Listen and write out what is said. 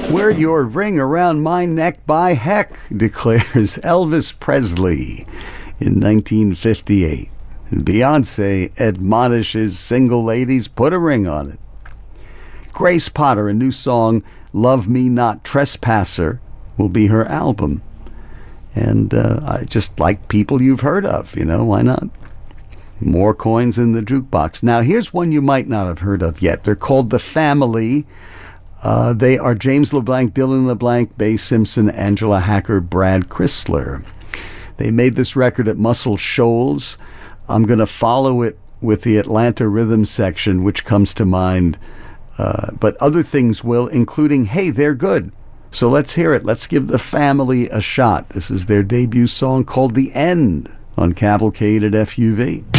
Wear your ring around my neck by heck, declares Elvis Presley in 1958. And Beyonce admonishes single ladies, put a ring on it. Grace Potter, a new song, Love Me Not Trespasser, will be her album. And I just like people you've heard of, why not? More coins in the jukebox. Now, here's one you might not have heard of yet. They're called The Family. They are James LeBlanc, Dylan LeBlanc, Bae Simpson, Angela Hacker, Brad Chrysler. They made this record at Muscle Shoals. I'm going to follow it with the Atlanta Rhythm section, which comes to mind. But other things will, including, hey, they're good. So let's hear it. Let's give The Family a shot. This is their debut song called The End on Cavalcade at FUV.